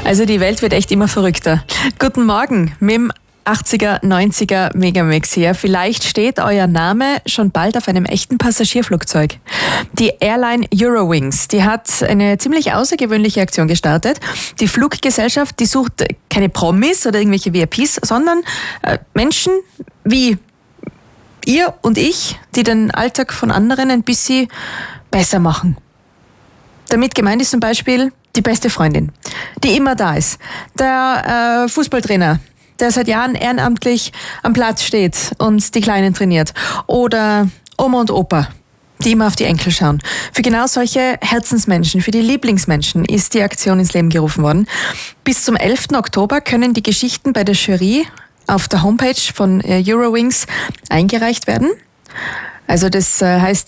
Also die Welt wird echt immer verrückter. Guten Morgen mit dem 80er, 90er Megamix hier. Vielleicht steht euer Name schon bald auf einem echten Passagierflugzeug. Die Airline Eurowings, die hat eine ziemlich außergewöhnliche Aktion gestartet. Die Fluggesellschaft, die sucht keine Promis oder irgendwelche VIPs, sondern Menschen wie ihr und ich, die den Alltag von anderen ein bisschen besser machen. Damit gemeint ist zum Beispiel die beste Freundin, die immer da ist. Der Fußballtrainer, der seit Jahren ehrenamtlich am Platz steht und die Kleinen trainiert. Oder Oma und Opa, die immer auf die Enkel schauen. Für genau solche Herzensmenschen, für die Lieblingsmenschen ist die Aktion ins Leben gerufen worden. Bis zum 11. Oktober können die Geschichten bei der Jury auf der Homepage von Eurowings eingereicht werden. Also das heißt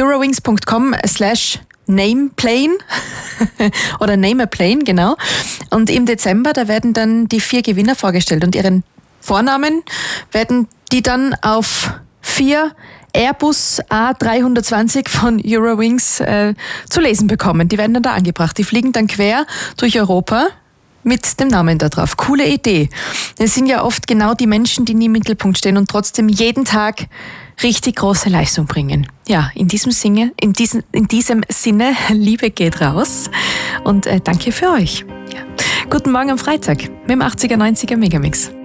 eurowings.com/Nameplane oder Name a Plane, genau. Und im Dezember, da werden dann die 4 Gewinner vorgestellt und ihren Vornamen werden die dann auf 4 Airbus A320 von Eurowings zu lesen bekommen. Die werden dann da angebracht. Die fliegen dann quer durch Europa mit dem Namen da drauf. Coole Idee. Es sind ja oft genau die Menschen, die nie im Mittelpunkt stehen und trotzdem jeden Tag richtig große Leistung bringen. Ja, in diesem Sinne, Liebe geht raus und danke für euch. Ja. Guten Morgen am Freitag mit dem 80er, 90er Megamix.